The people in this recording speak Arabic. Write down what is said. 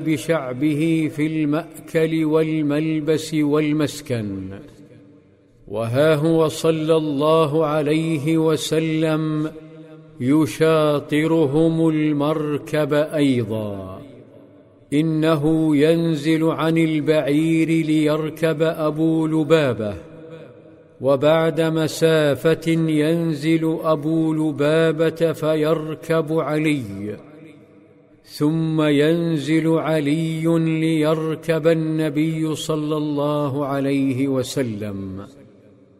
بشعبه في المأكل والملبس والمسكن. وها هو صلى الله عليه وسلم يشاطرهم المركب أيضا. إنه ينزل عن البعير ليركب أبو لبابة، وبعد مسافة ينزل أبو لبابة فيركب علي، ثم ينزل علي ليركب النبي صلى الله عليه وسلم.